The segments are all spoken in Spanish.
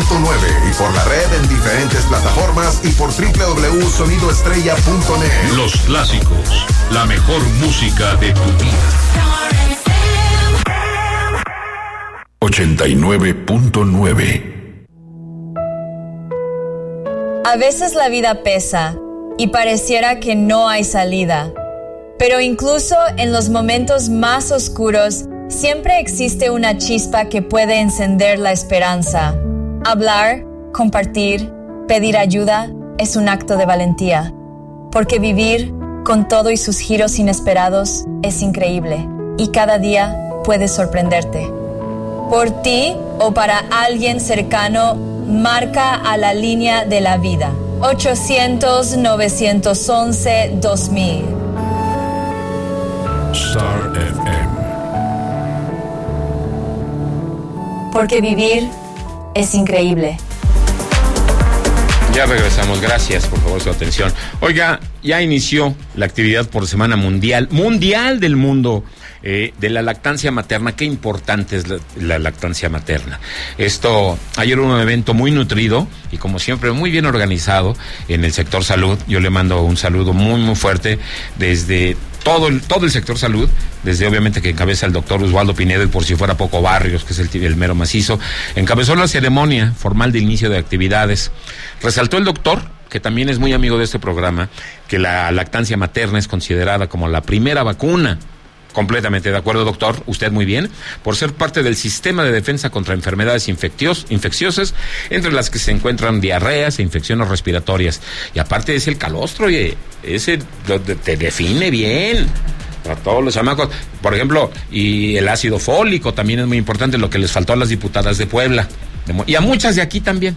y por la red en diferentes plataformas y por www.sonidoestrella.net. Los clásicos, la mejor música de tu vida. 89.9. A veces la vida pesa y pareciera que no hay salida, pero incluso en los momentos más oscuros siempre existe una chispa que puede encender la esperanza. Hablar, compartir, pedir ayuda es un acto de valentía, porque vivir con todo y sus giros inesperados es increíble y cada día puede sorprenderte. Por ti o para alguien cercano, marca a la línea de la vida. 800-911-2000. Star FM. Porque vivir es increíble. Ya regresamos, gracias por favor su atención. Oiga, ya inició la actividad por Semana Mundial del mundo de la lactancia materna. Qué importante es la lactancia materna. Ayer hubo un evento muy nutrido y como siempre muy bien organizado en el sector salud. Yo le mando un saludo muy muy fuerte desde todo el sector salud, desde obviamente que encabeza el doctor Osvaldo Pinedo y por si fuera poco Barrios, que es el mero macizo, encabezó la ceremonia formal de inicio de actividades. Resaltó el doctor, que también es muy amigo de este programa, que la lactancia materna es considerada como la primera vacuna. Completamente de acuerdo, doctor, usted muy bien, por ser parte del sistema de defensa contra enfermedades infecciosas, entre las que se encuentran diarreas e infecciones respiratorias. Y aparte es el calostro, oye, ese te define bien a todos los chamacos. Por ejemplo, y el ácido fólico también es muy importante, lo que les faltó a las diputadas de Puebla, y a muchas de aquí también,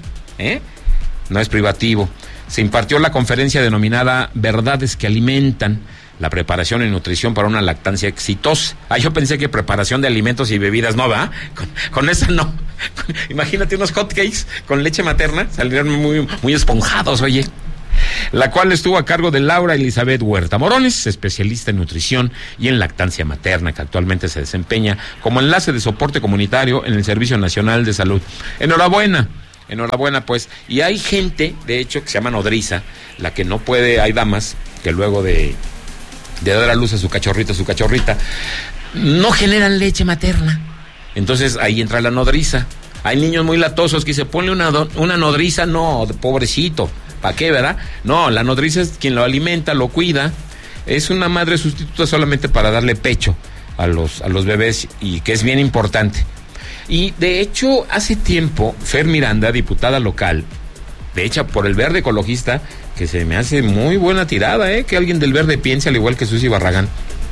no es privativo. Se impartió la conferencia denominada Verdades que Alimentan, la preparación y nutrición para una lactancia exitosa. Yo pensé que preparación de alimentos y bebidas no, ¿verdad? Con esa no. Imagínate unos hotcakes con leche materna, saldrían muy, muy esponjados, oye. La cual estuvo a cargo de Laura Elizabeth Huerta Morones, especialista en nutrición y en lactancia materna, que actualmente se desempeña como enlace de soporte comunitario en el Servicio Nacional de Salud. Enhorabuena, pues. Y hay gente, de hecho, que se llama nodriza, la que no puede, hay damas que luego de dar a luz a su cachorrita, no generan leche materna. Entonces ahí entra la nodriza. Hay niños muy latosos que dicen, ponle una nodriza, no, pobrecito, ¿para qué, verdad? No, la nodriza es quien lo alimenta, lo cuida, es una madre sustituta solamente para darle pecho a los bebés, y que es bien importante. Y de hecho, hace tiempo, Fer Miranda, diputada local, de hecho por el Verde Ecologista, que se me hace muy buena tirada, que alguien del Verde piense al igual que Susi Barragán,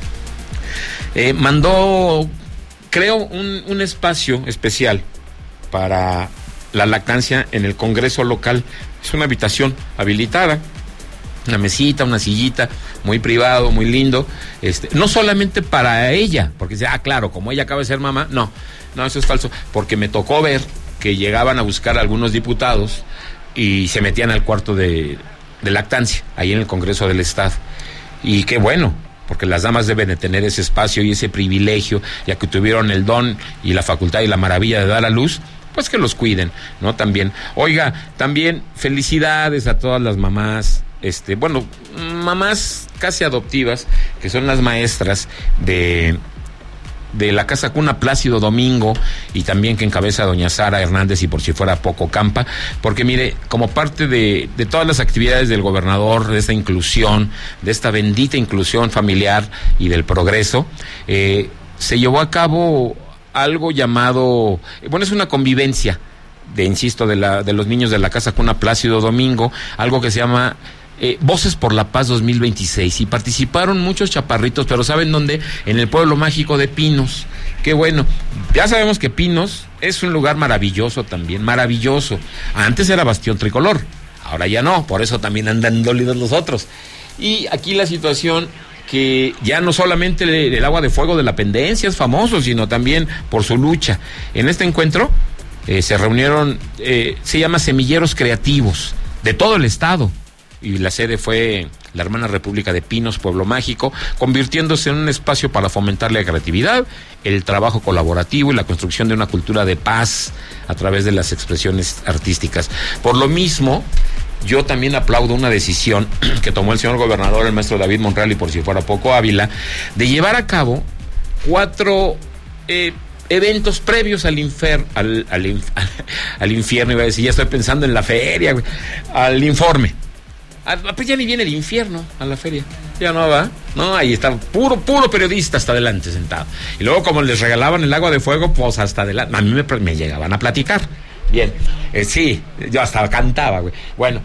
mandó, creo, un espacio especial para la lactancia en el Congreso local. Es una habitación habilitada, una mesita, una sillita, muy privado, muy lindo, no solamente para ella, porque dice, claro, como ella acaba de ser mamá, no, eso es falso, porque me tocó ver que llegaban a buscar a algunos diputados y se metían al cuarto de lactancia, ahí en el Congreso del Estado. Y qué bueno, porque las damas deben de tener ese espacio y ese privilegio, ya que tuvieron el don y la facultad y la maravilla de dar a luz, pues que los cuiden, ¿no? También, oiga, también felicidades a todas las mamás, mamás casi adoptivas, que son las maestras de la Casa Cuna Plácido Domingo, y también que encabeza doña Sara Hernández y por si fuera poco Campa, porque mire, como parte de todas las actividades del gobernador, de esta inclusión, de esta bendita inclusión familiar y del progreso, se llevó a cabo algo llamado, es una convivencia de los niños de la Casa Cuna Plácido Domingo, algo que se llama Voces por la Paz 2026, y participaron muchos chaparritos, pero ¿saben dónde? En el pueblo mágico de Pinos. Qué bueno, ya sabemos que Pinos es un lugar maravilloso también, maravilloso. Antes era bastión tricolor, ahora ya no, por eso también andan dolidos los otros. Y aquí la situación, que ya no solamente el agua de fuego de la pendencia es famoso, sino también por su lucha. En este encuentro se reunieron, se llama Semilleros Creativos, de todo el estado. y la sede fue la hermana República de Pinos, Pueblo Mágico, convirtiéndose en un espacio para fomentar la creatividad, el trabajo colaborativo y la construcción de una cultura de paz a través de las expresiones artísticas. Por lo mismo, yo también aplaudo una decisión que tomó el señor gobernador, el maestro David Monreal, y por si fuera poco Ávila, de llevar a cabo 4 eventos previos al infierno, iba a decir, ya estoy pensando en la feria, güey, al informe. Pues ya ni viene el infierno a la feria, ya no va, no, ahí está puro periodista hasta adelante sentado. Y luego como les regalaban el agua de fuego, pues hasta adelante, a mí me llegaban a platicar. Bien, sí, yo hasta cantaba, güey. Bueno,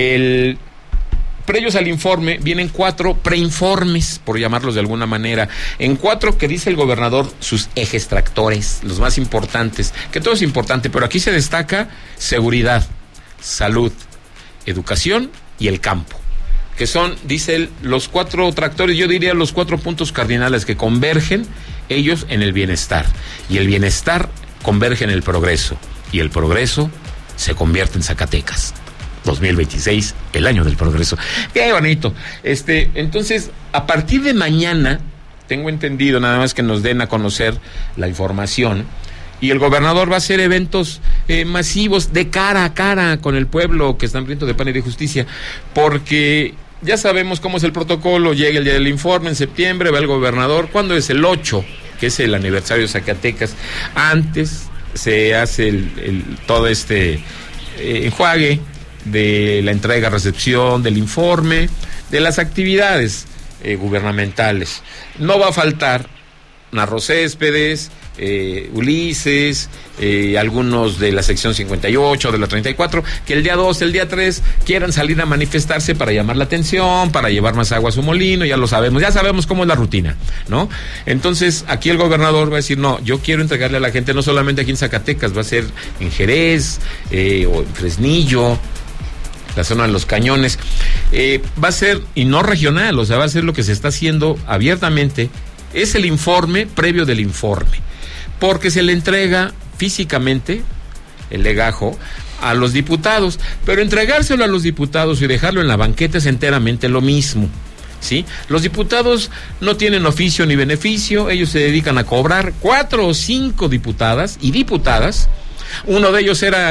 previos al informe vienen 4 preinformes, por llamarlos de alguna manera. En 4 que dice el gobernador sus ejes tractores, los más importantes, que todo es importante, pero aquí se destaca seguridad, salud, educación y el campo, que son, dice él, los 4 tractores, yo diría los 4 puntos cardinales que convergen ellos en el bienestar, y el bienestar converge en el progreso, y el progreso se convierte en Zacatecas. 2026, el año del progreso. Qué bonito. Entonces, a partir de mañana, tengo entendido, nada más que nos den a conocer la información, y el gobernador va a hacer eventos masivos de cara a cara con el pueblo que está hambriento de pan y de justicia, porque ya sabemos cómo es el protocolo. Llega el día del informe en septiembre, va el gobernador. ¿Cuándo es? El 8, que es el aniversario de Zacatecas. Antes se hace todo enjuague de la entrega, recepción, del informe, de las actividades gubernamentales. No va a faltar Narro Céspedes, Ulises, algunos de la sección 58, de la 34, que el día 2, el día 3 quieran salir a manifestarse para llamar la atención, para llevar más agua a su molino. Ya lo sabemos, ya sabemos cómo es la rutina, ¿no? Entonces, aquí el gobernador va a decir, no, yo quiero entregarle a la gente, no solamente aquí en Zacatecas, va a ser en Jerez, o en Fresnillo, la zona de los Cañones, va a ser, y no regional, o sea, va a ser lo que se está haciendo abiertamente. Es el informe previo del informe, porque se le entrega físicamente el legajo a los diputados, pero entregárselo a los diputados y dejarlo en la banqueta es enteramente lo mismo, ¿sí? Los diputados no tienen oficio ni beneficio, ellos se dedican a cobrar. 4 o 5 diputadas y diputadas, uno de ellos era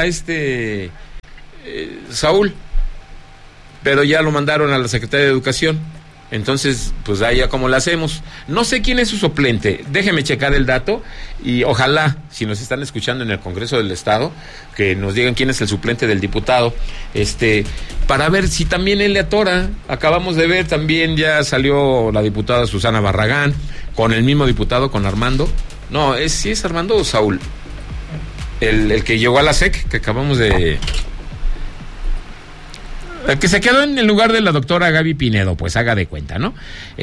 Saúl, pero ya lo mandaron a la Secretaría de Educación. Entonces, pues ahí ya como lo hacemos. No sé quién es su suplente, déjeme checar el dato, y ojalá, si nos están escuchando en el Congreso del Estado, que nos digan quién es el suplente del diputado, para ver si también él le atora. Acabamos de ver, también ya salió la diputada Susana Barragán, con el mismo diputado, con Armando. No, ¿sí es Armando o Saúl? El que llegó a la SEC, que acabamos de... El que se quedó en el lugar de la doctora Gaby Pinedo, pues haga de cuenta, ¿no?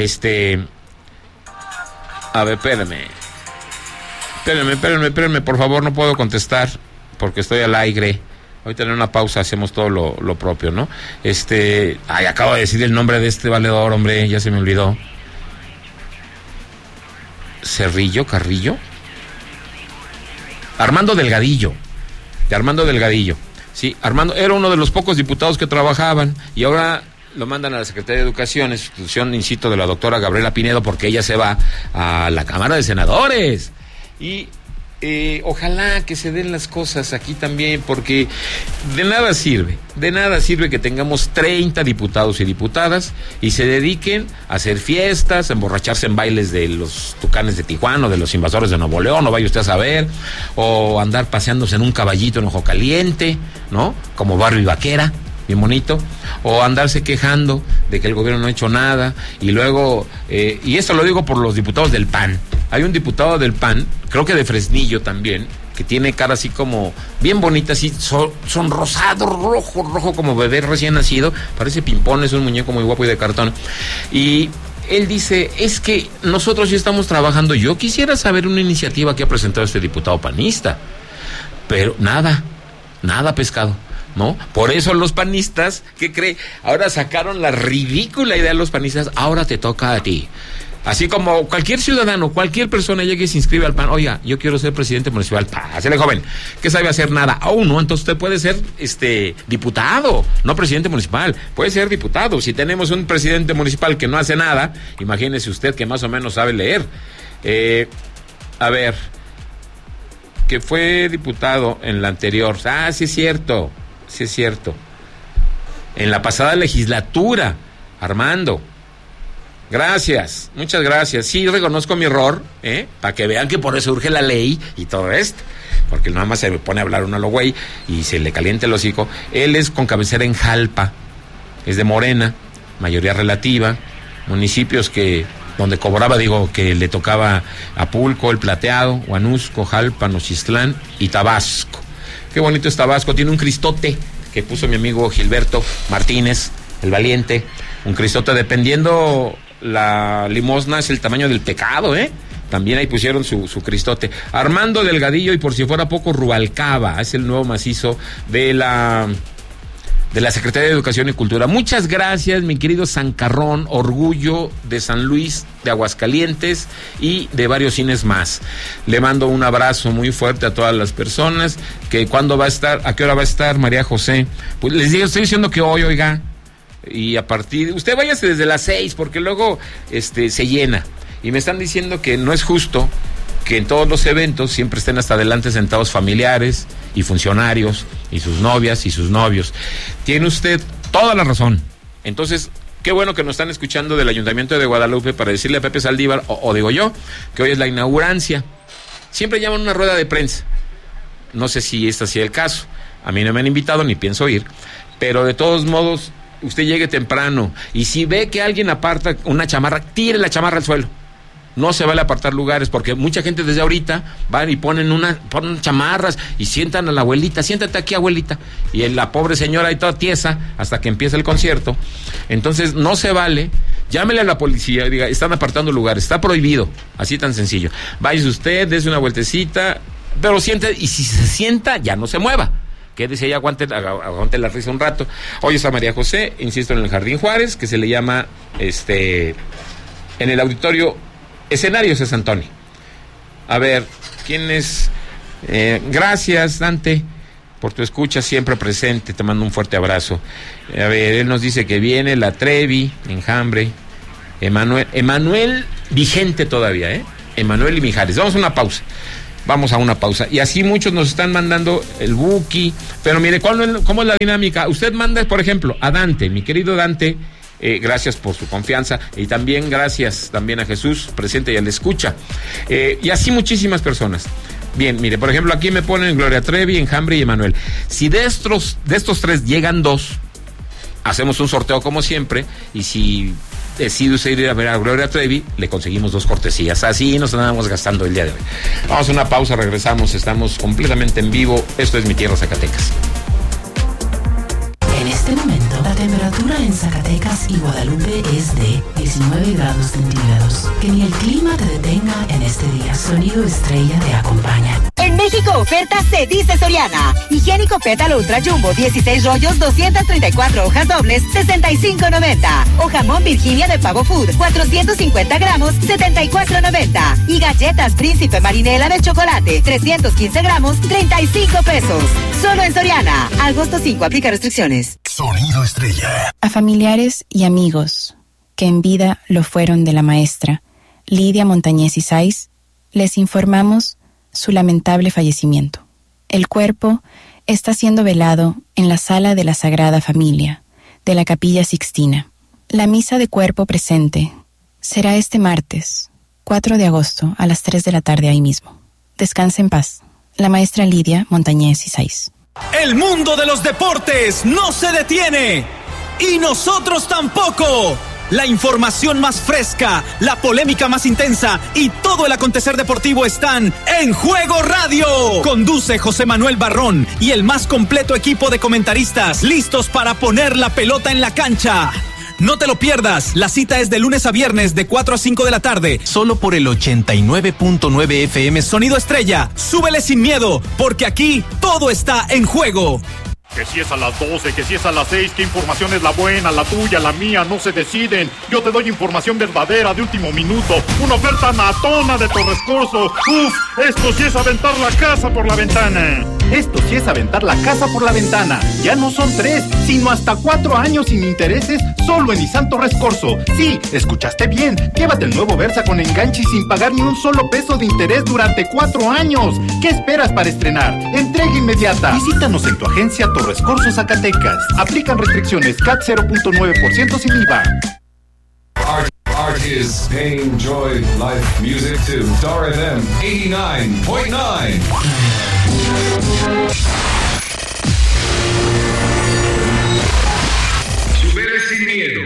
A ver, espérenme, por favor, no puedo contestar porque estoy al aire. Ahorita en una pausa hacemos todo lo propio, ¿no? Acabo de decir el nombre de este valedor, hombre, ya se me olvidó. Carrillo. Armando Delgadillo. Sí, Armando era uno de los pocos diputados que trabajaban, y ahora lo mandan a la Secretaría de Educación, institución, insisto, de la doctora Gabriela Pinedo, porque ella se va a la Cámara de Senadores. Y ojalá que se den las cosas aquí también, porque de nada sirve que tengamos 30 diputados y diputadas y se dediquen a hacer fiestas, a emborracharse en bailes de los Tucanes de Tijuana o de los Invasores de Nuevo León, o vaya usted a saber, o andar paseándose en un caballito en Ojo Caliente, ¿no? Como Barbie Vaquera, bien bonito, o andarse quejando de que el gobierno no ha hecho nada, y luego, y esto lo digo por los diputados del PAN. Hay un diputado del PAN, creo que de Fresnillo también, que tiene cara así como bien bonita, así sonrosado, rojo como bebé recién nacido, parece Pimpón, es un muñeco muy guapo y de cartón, y él dice, es que nosotros ya estamos trabajando. Yo quisiera saber una iniciativa que ha presentado este diputado panista, pero nada, pescado, ¿no? Por eso los panistas, ¿qué cree? Ahora sacaron la ridícula idea de los panistas, ahora te toca a ti. Así como cualquier ciudadano, cualquier persona llegue y se inscribe al PAN, oiga, yo quiero ser presidente municipal, pásele, joven, ¿qué sabe hacer? Nada. No, entonces usted puede ser diputado, no presidente municipal, puede ser diputado. Si tenemos un presidente municipal que no hace nada, imagínese usted que más o menos sabe leer. A ver, que fue diputado en la anterior, sí es cierto, en la pasada legislatura, Armando. Gracias, muchas gracias. Sí, reconozco mi error, para que vean que por eso urge la ley y todo esto, porque nada más se me pone a hablar uno a lo güey y se le calienta el hocico. Él es con cabecera en Jalpa, es de Morena, mayoría relativa, municipios donde cobraba, que le tocaba Apulco, El Plateado, Huanusco, Jalpa, Nochistlán y Tabasco. Qué bonito es Tabasco, tiene un cristote que puso mi amigo Gilberto Martínez, el valiente, un cristote, dependiendo la limosna es el tamaño del pecado, También ahí pusieron su cristote. Armando Delgadillo, y por si fuera poco, Rubalcaba, es el nuevo macizo de la Secretaría de Educación y Cultura. Muchas gracias, mi querido Sancarrón, orgullo de San Luis, de Aguascalientes y de varios cines más. Le mando un abrazo muy fuerte a todas las personas. ¿Cuándo va a estar? ¿A qué hora va a estar María José? Pues les digo, estoy diciendo que hoy, oiga, y a partir, usted váyase desde las 6, porque luego se llena. Y me están diciendo que no es justo que en todos los eventos siempre estén hasta adelante sentados familiares y funcionarios y sus novias y sus novios. Tiene usted toda la razón. Entonces, qué bueno que nos están escuchando del Ayuntamiento de Guadalupe para decirle a Pepe Saldívar, o digo yo, que hoy es la inaugurancia. Siempre llaman una rueda de prensa. No sé si este sea el caso. A mí no me han invitado ni pienso ir. Pero de todos modos, usted llegue temprano y si ve que alguien aparta una chamarra, tire la chamarra al suelo. No se vale apartar lugares, porque mucha gente desde ahorita van y ponen chamarras y sientan a la abuelita, siéntate aquí, abuelita, y la pobre señora ahí toda tiesa hasta que empieza el concierto. Entonces no se vale. Llámele a la policía y diga, están apartando lugares, está prohibido, así tan sencillo. Váyase usted, dése una vueltecita, pero siente, y si se sienta, ya no se mueva. Quédese ahí, aguante la risa un rato. Hoy está María José, insisto, en el Jardín Juárez, que se le llama, en el auditorio Escenarios de Santoni. A ver, ¿quién es? Gracias, Dante, por tu escucha siempre presente, te mando un fuerte abrazo. A ver, él nos dice que viene la Trevi, Enjambre, Emanuel vigente todavía, Emanuel y Mijares. Vamos a una pausa. Y así muchos nos están mandando el Buki. Pero mire, ¿cómo es la dinámica? Usted manda, por ejemplo, a Dante, mi querido Dante, gracias por su confianza. Y también gracias también a Jesús, presente y al escucha. Y así muchísimas personas. Bien, mire, por ejemplo, aquí me ponen Gloria Trevi, Enjambre y Emanuel. Si de estos tres llegan 2, hacemos un sorteo como siempre. Y si decide usted ir a ver a Gloria Trevi, le conseguimos 2 cortesías. Así nos andamos gastando el día de hoy. Vamos a una pausa, regresamos, estamos completamente en vivo. Esto es Mi Tierra, Zacatecas. En este momento, la temperatura en Zacatecas y Guadalupe es de 19 grados centígrados. Que ni el clima te detenga en este día. Sonido Estrella te acompaña. En México, oferta se dice Soriana. Higiénico Pétalo Ultra Jumbo, 16 rollos, 234 hojas dobles, $65.90. O jamón Virginia de Pavo Food, 450 gramos, $74.90. Y galletas Príncipe Marinela de chocolate, 315 gramos, $35. Solo en Soriana. Agosto 5, aplica restricciones. Sonido Estrella. A familiares y amigos que en vida lo fueron de la maestra Lidia Montañez y Sáiz, les informamos su lamentable fallecimiento. El cuerpo está siendo velado en la sala de la Sagrada Familia de la Capilla Sixtina. La misa de cuerpo presente será este martes, 4 de agosto, a las 3 de la tarde ahí mismo. Descanse en paz. La maestra Lidia Montañez y Sáiz. El mundo de los deportes no se detiene. Y nosotros tampoco. La información más fresca, la polémica más intensa y todo el acontecer deportivo están en Juego Radio. Conduce José Manuel Barrón y el más completo equipo de comentaristas listos para poner la pelota en la cancha. No te lo pierdas, la cita es de lunes a viernes de 4 a 5 de la tarde, solo por el 89.9 FM Sonido Estrella. Súbele sin miedo, porque aquí todo está en juego. Que si es a las 12, que si es a las 6, ¿qué información es la buena? La tuya, la mía, no se deciden. Yo te doy información verdadera de último minuto. Una oferta matona de Torres Corso. Uf, esto sí es aventar la casa por la ventana. Esto sí es aventar la casa por la ventana. Ya no son 3, sino hasta 4 años sin intereses solo en Nissan Torres Corso. Sí, escuchaste bien. Llévate el nuevo Versa con enganche y sin pagar ni un solo peso de interés durante 4 años. ¿Qué esperas para estrenar? Entrega inmediata. Visítanos en tu agencia Torres Corso Zacatecas. Aplican restricciones CAT 0.9% sin IVA. Artists enjoy live music too. Star FM 89.9. Supere sin miedo.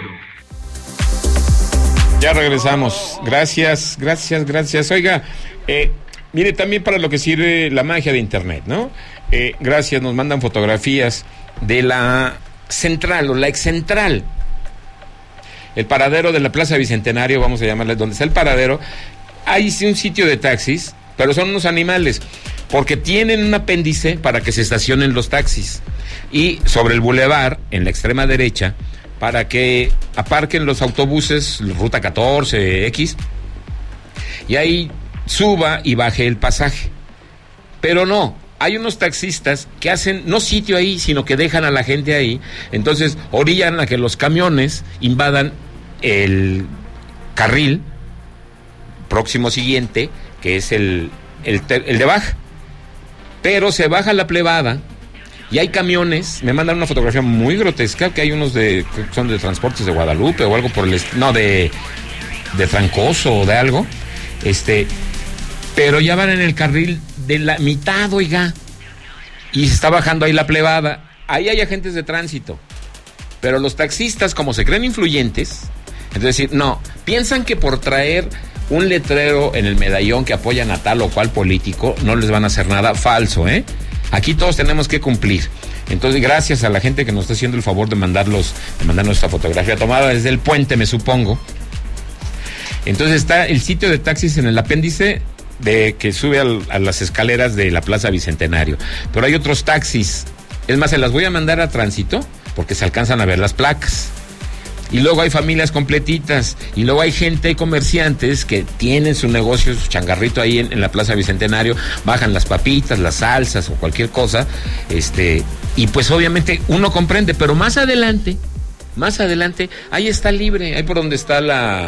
Ya regresamos. Gracias. Oiga, mire, también para lo que sirve la magia de Internet, ¿no? Gracias, nos mandan fotografías de la central o la excentral. El paradero de la Plaza Bicentenario, vamos a llamarle, donde está el paradero, hay un sitio de taxis, pero son unos animales, porque tienen un apéndice para que se estacionen los taxis. Y sobre el bulevar, en la extrema derecha, para que aparquen los autobuses, Ruta 14X, y ahí suba y baje el pasaje. Pero no, hay unos taxistas que hacen no sitio ahí, sino que dejan a la gente ahí. Entonces orillan a que los camiones invadan el carril próximo siguiente, que es el de baja. Pero se baja la plebada y hay camiones. Me mandan una fotografía muy grotesca, que hay unos que son de Transportes de Guadalupe o algo por el no, de Francoso o de algo, pero ya van en el carril de la mitad, oiga, y se está bajando ahí la plebada. Ahí hay agentes de tránsito, pero los taxistas, como se creen influyentes, entonces no, piensan que por traer un letrero en el medallón que apoyan a tal o cual político, no les van a hacer nada. Falso, ¿eh? Aquí todos tenemos que cumplir. Entonces, gracias a la gente que nos está haciendo el favor de mandarnos esta fotografía tomada desde el puente, me supongo. Entonces está el sitio de taxis en el apéndice que sube a las escaleras de la Plaza Bicentenario. Pero hay otros taxis. Es más, se las voy a mandar a tránsito porque se alcanzan a ver las placas. Y luego hay familias completitas, y luego hay gente, hay comerciantes que tienen su negocio, su changarrito ahí en la Plaza Bicentenario, bajan las papitas, las salsas o cualquier cosa, y pues obviamente uno comprende, pero más adelante, ahí está libre, ahí por donde está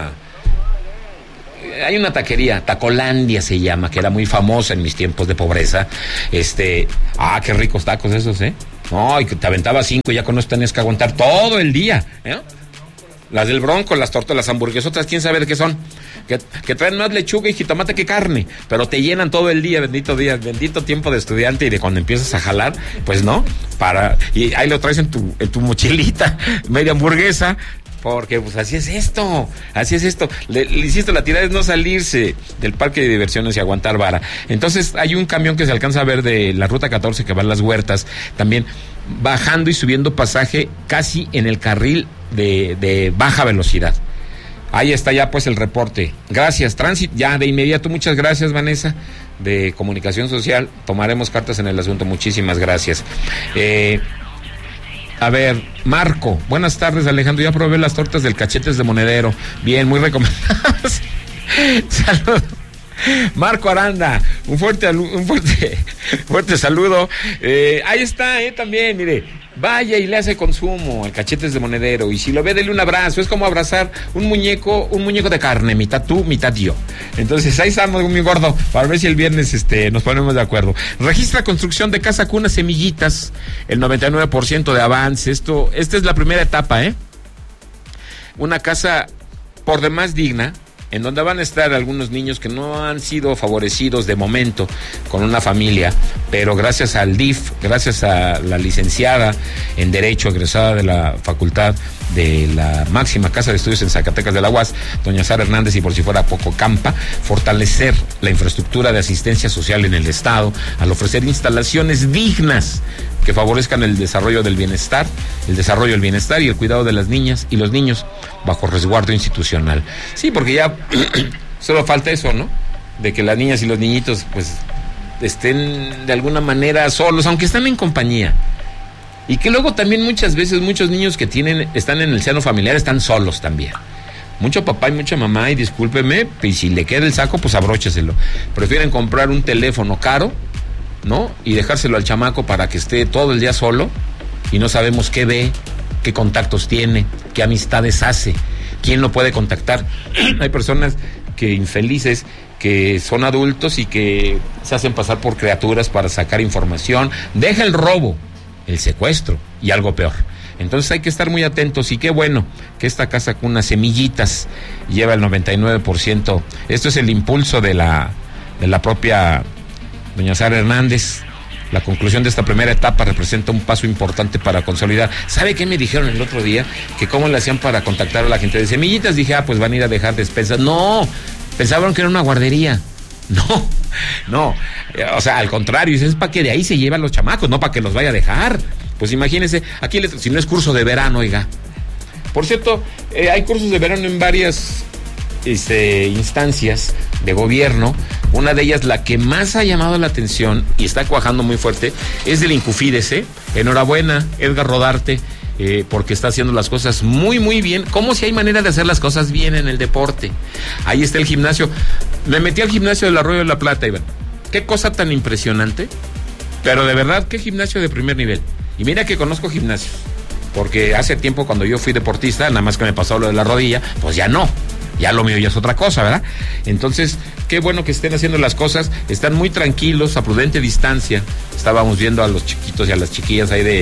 hay una taquería, Tacolandia se llama, que era muy famosa en mis tiempos de pobreza. Qué ricos tacos esos, No, y que te aventaba 5 y ya con eso tenías que aguantar todo el día, Las del Bronco, las tortas, las hamburguesotas, quién sabe de qué son, que traen más lechuga y jitomate que carne, pero te llenan todo el día, bendito tiempo de estudiante, y de cuando empiezas a jalar, pues no, y ahí lo traes en tu mochilita, media hamburguesa, porque pues así es esto, insisto, la tirada es no salirse del parque de diversiones y aguantar vara. Entonces hay un camión que se alcanza a ver de la Ruta 14 que va a Las Huertas, también bajando y subiendo pasaje casi en el carril de baja velocidad. Ahí está ya pues el reporte. Gracias, Tránsito, ya de inmediato, muchas gracias, Vanessa, de Comunicación Social, tomaremos cartas en el asunto, muchísimas gracias. A ver, Marco, buenas tardes, Alejandro, ya probé las tortas del Cachetes de Monedero, bien, muy recomendadas. Saludos. Marco Aranda, un fuerte saludo. Ahí está, también, mire, vaya y le hace consumo al Cachetes de Monedero, y si lo ve, dele un abrazo. Es como abrazar un muñeco de carne, mitad tú, mitad yo. Entonces ahí estamos, muy gordo, para ver si el viernes nos ponemos de acuerdo. Registra construcción de casa cuna Semillitas, el 99% de avance. Esta es la primera etapa, una casa por demás digna, en donde van a estar algunos niños que no han sido favorecidos de momento con una familia, pero gracias al DIF, gracias a la licenciada en Derecho, egresada de la Facultad de la máxima casa de estudios en Zacatecas de la UAS, doña Sara Hernández, y por si fuera poco, Campa, fortalecer la infraestructura de asistencia social en el Estado, al ofrecer instalaciones dignas que favorezcan el desarrollo del bienestar, y el cuidado de las niñas y los niños bajo resguardo institucional. Sí, porque ya solo falta eso, ¿no? De que las niñas y los niñitos pues estén de alguna manera solos, aunque están en compañía. Y que luego también muchas veces muchos niños que están en el seno familiar están solos también. Mucho papá y mucha mamá, y discúlpeme, y si le queda el saco, pues abrócheselo. Prefieren comprar un teléfono caro, ¿no? Y dejárselo al chamaco para que esté todo el día solo, y no sabemos qué ve, qué contactos tiene, qué amistades hace, quién lo puede contactar. Hay personas que infelices, que son adultos y que se hacen pasar por criaturas para sacar información. Deja el robo, el secuestro y algo peor. Entonces hay que estar muy atentos, y qué bueno que esta casa con unas semillitas lleva el 99%. Esto es el impulso de la propia doña Sara Hernández. La conclusión de esta primera etapa representa un paso importante para consolidar. ¿Sabe qué me dijeron el otro día? Que cómo le hacían para contactar a la gente de semillitas. Dije, pues van a ir a dejar despensas. No, pensaban que era una guardería. No, o sea, al contrario, es para que de ahí se llevan los chamacos, no para que los vaya a dejar. Pues imagínense, aquí si no es curso de verano, oiga. Por cierto, hay cursos de verano en varias instancias de gobierno. Una de ellas, la que más ha llamado la atención y está cuajando muy fuerte, es del Incufides. Enhorabuena, Edgar Rodarte, porque está haciendo las cosas muy, muy bien. Como si hay manera de hacer las cosas bien en el deporte. Ahí está el gimnasio. Me metí al gimnasio del Arroyo de la Plata, Iván. Qué cosa tan impresionante. Pero de verdad, qué gimnasio de primer nivel. Y mira que conozco gimnasios, porque hace tiempo cuando yo fui deportista, nada más que me pasó lo de la rodilla, pues ya no. Ya lo mío ya es otra cosa, ¿verdad? Entonces, qué bueno que estén haciendo las cosas. Están muy tranquilos, a prudente distancia. Estábamos viendo a los chiquitos y a las chiquillas ahí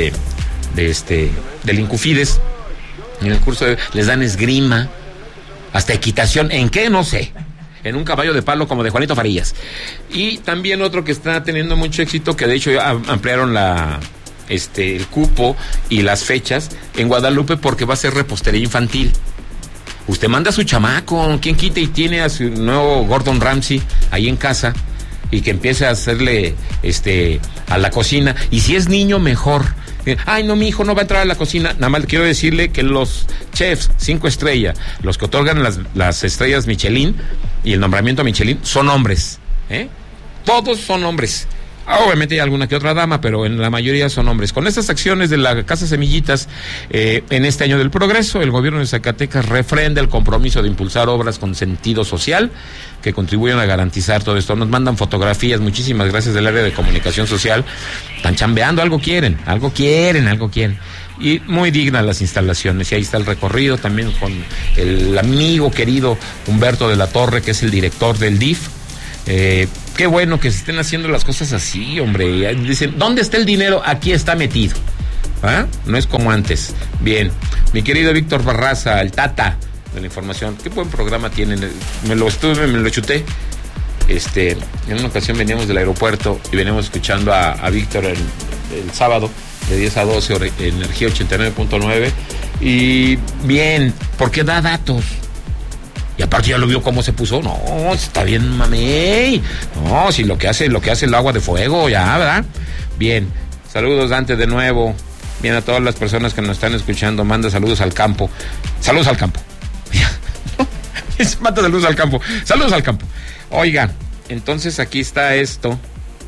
del Incufides. En el curso les dan esgrima, hasta equitación. ¿En qué? No sé. En un caballo de palo como de Juanito Farías. Y también otro que está teniendo mucho éxito, que de hecho ya ampliaron el cupo y las fechas en Guadalupe, porque va a ser repostería infantil. Usted manda a su chamaco, quien quite, y tiene a su nuevo Gordon Ramsay ahí en casa, y que empiece a hacerle a la cocina. Y si es niño, mejor. Ay, no, mi hijo no va a entrar a la cocina. Nada más quiero decirle que los chefs 5 estrellas, los que otorgan las estrellas Michelin y el nombramiento Michelin, son hombres. Todos son hombres. Obviamente hay alguna que otra dama, pero en la mayoría son hombres. Con estas acciones de la Casa Semillitas, en este año del progreso, el gobierno de Zacatecas refrenda el compromiso de impulsar obras con sentido social que contribuyan a garantizar todo esto. Nos mandan fotografías, muchísimas gracias del área de comunicación social. Están chambeando, algo quieren. Y muy dignas las instalaciones. Y ahí está el recorrido también con el amigo querido Humberto de la Torre, que es el director del DIF. Qué bueno que se estén haciendo las cosas así, hombre. Dicen, ¿dónde está el dinero? Aquí está metido. No es como antes. Bien, mi querido Víctor Barraza, el Tata de la información. Qué buen programa tienen. Me lo chuté. En una ocasión veníamos del aeropuerto y veníamos escuchando a Víctor el sábado de 10 a 12, Energía 89.9. Y bien, porque da datos. Y aparte ya lo vio cómo se puso. No, está bien, mamey. No, si lo que hace el agua de fuego, ya, ¿verdad? Bien, saludos, Dante, de nuevo. Bien, a todas las personas que nos están escuchando, manda saludos al campo. Saludos al campo. Manda saludos al campo. Saludos al campo. Oigan, entonces aquí está esto.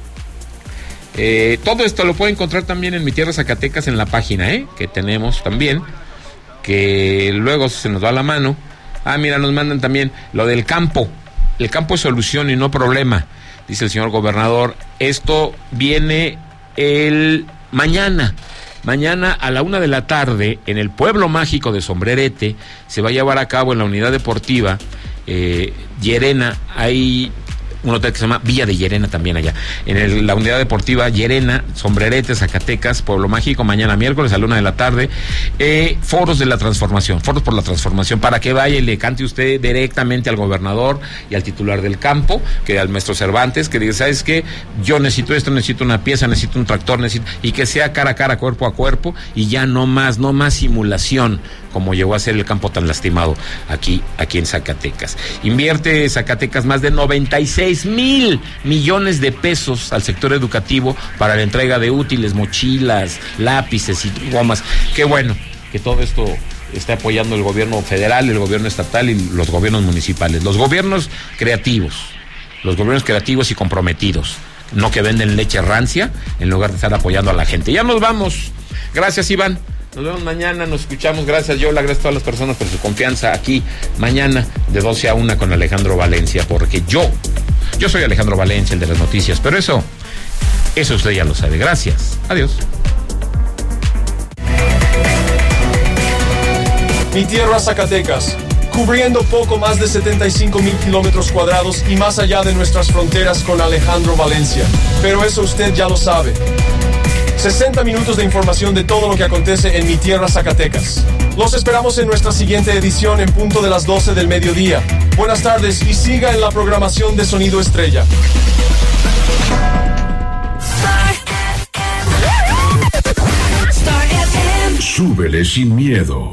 Todo esto lo puede encontrar también en Mi Tierra Zacatecas, en la página, que tenemos también, que luego se nos va la mano. Mira, nos mandan también lo del campo. El campo es solución y no problema, dice el señor gobernador. Esto viene el mañana a la 1 de la tarde en el pueblo mágico de Sombrerete. Se va a llevar a cabo en la unidad deportiva Llerena. Hay un hotel que se llama Villa de Llerena también allá. En la unidad deportiva Llerena, Sombrerete, Zacatecas, Pueblo Mágico, mañana miércoles a la 1 de la tarde. Foros de la transformación, foros por la transformación, para que vaya y le cante usted directamente al gobernador y al titular del campo, que al maestro Cervantes, que diga, ¿sabes qué? Yo necesito esto, necesito una pieza, necesito un tractor, y que sea cara a cara, cuerpo a cuerpo, y ya no más simulación, como llegó a ser el campo tan lastimado aquí en Zacatecas. Invierte Zacatecas más de 96,000 millones de pesos al sector educativo para la entrega de útiles, mochilas, lápices y gomas. Qué bueno que todo esto está apoyando el gobierno federal, el gobierno estatal y los gobiernos municipales. Los gobiernos creativos y comprometidos, no que venden leche rancia en lugar de estar apoyando a la gente. Ya nos vamos. Gracias, Iván. Nos vemos mañana, nos escuchamos. Gracias, Yola. Gracias a todas las personas por su confianza aquí mañana de 12 a 1 con Alejandro Valencia, porque yo soy Alejandro Valencia, el de las noticias, pero eso usted ya lo sabe. Gracias. Adiós. Mi tierra, Zacatecas, cubriendo poco más de 75,000 kilómetros cuadrados y más allá de nuestras fronteras con Alejandro Valencia. Pero eso usted ya lo sabe. 60 minutos de información de todo lo que acontece en mi tierra, Zacatecas. Los esperamos en nuestra siguiente edición en punto de las 12 del mediodía. Buenas tardes y siga en la programación de Sonido Estrella. Súbele sin miedo.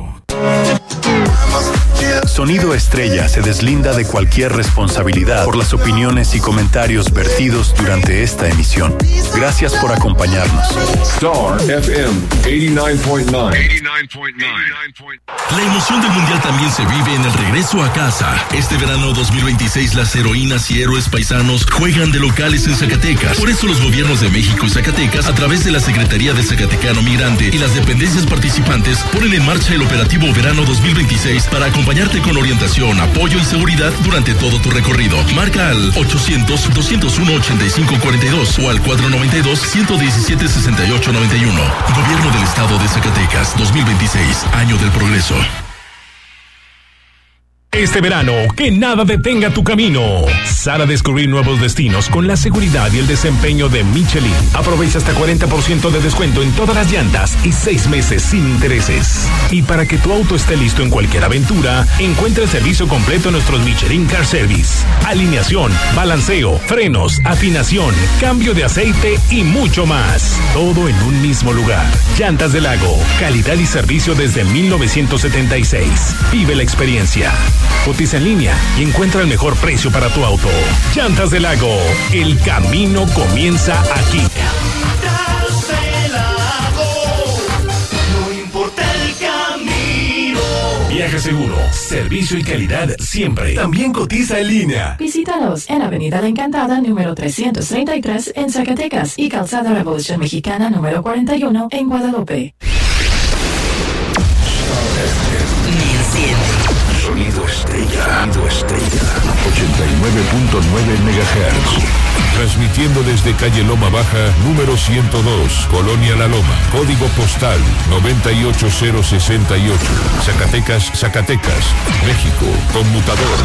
Sonido Estrella se deslinda de cualquier responsabilidad por las opiniones y comentarios vertidos durante esta emisión. Gracias por acompañarnos. Star FM 89.9. La emoción del Mundial también se vive en el regreso a casa. Este verano 2026 las heroínas y héroes paisanos juegan de locales en Zacatecas. Por eso los gobiernos de México y Zacatecas, a través de la Secretaría de Zacatecano Migrante y las dependencias participantes, ponen en marcha el operativo Verano 2026 para acompañarte con orientación, apoyo y seguridad durante todo tu recorrido. Marca al 800-201-8542 o al 492-117-6891. Gobierno del Estado de Zacatecas 2026, Año del Progreso. Este verano, que nada detenga tu camino. Sal a descubrir nuevos destinos con la seguridad y el desempeño de Michelin. Aprovecha hasta 40% de descuento en todas las llantas y 6 meses sin intereses. Y para que tu auto esté listo en cualquier aventura, encuentra el servicio completo en nuestros Michelin Car Service. Alineación, balanceo, frenos, afinación, cambio de aceite y mucho más. Todo en un mismo lugar. Llantas del Lago, calidad y servicio desde 1976. Vive la experiencia. Cotiza en línea y encuentra el mejor precio para tu auto. Llantas del Lago, el camino comienza aquí. Llantas del Lago, no importa el camino. Viaje seguro, servicio y calidad siempre. También cotiza en línea. Visítanos en Avenida La Encantada, número 333 en Zacatecas y Calzada Revolución Mexicana, número 41 en Guadalupe. Sonido Estrella. 89.9 MHz. Transmitiendo desde calle Loma Baja, número 102, Colonia La Loma. Código postal 98068. Zacatecas, México. Conmutador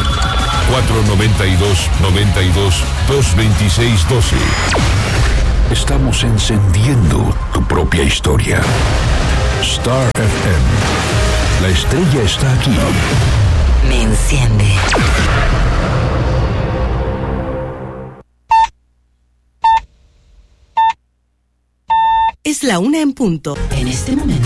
492-92-226-12. Estamos encendiendo tu propia historia. Star FM. La estrella está aquí. Me enciende. Es la 1 en punto. En este momento.